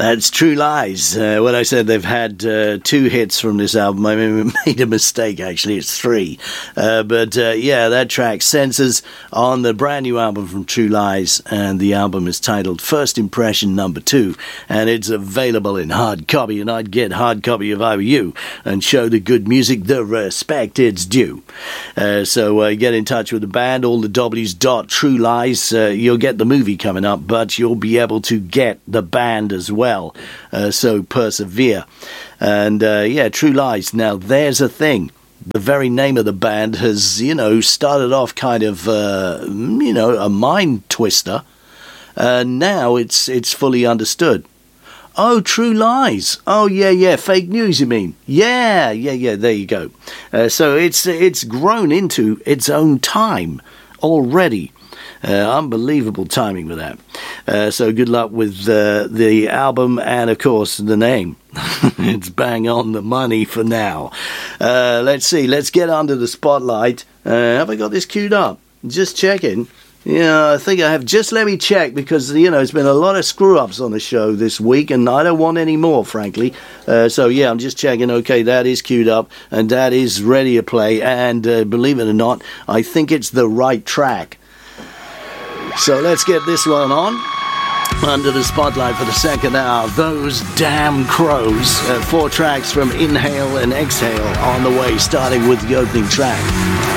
That's True Lies. When I said they've had 2 hits from this album, I made a mistake, actually. It's 3. Yeah, that track, Censors, on the brand new album from True Lies, and the album is titled First Impression Number 2, and it's available in hard copy, and I'd get hard copy if I were you, and show the good music the respect it's due. So get in touch with the band, all the W's.True Lies. You'll get the movie coming up, but you'll be able to get the band as well. So persevere. And True Lies. Now there's a thing. The very name of the band has, started off kind of, a mind twister. Now it's fully understood. Oh, True Lies. Oh, yeah. Fake news, you mean? Yeah. There you go. So it's grown into its own time already. Unbelievable timing with that. So good luck with the album and, of course, the name. It's bang on the money for now. Let's see. Let's get under the spotlight. Have I got this queued up? Just checking. Yeah, I think I have. Just let me check, because, it's been a lot of screw-ups on the show this week, and I don't want any more, frankly. I'm just checking. Okay, that is queued up, and that is ready to play, and believe it or not, I think it's the right track. So let's get this one on. Under the spotlight for the second hour, Those Damn Crows. 4 tracks from Inhale and Exhale on the way, starting with the opening track.